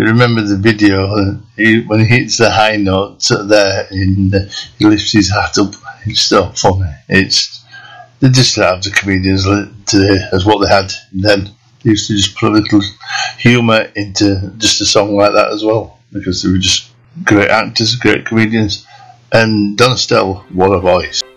you remember the video, when he hits the high note there, and he lifts his hat up. It's so funny. They just don't have the comedians today as what they had then. They used to just put a little humour into just a song like that as well, because they were just great actors, great comedians. And Don Estelle, what a voice.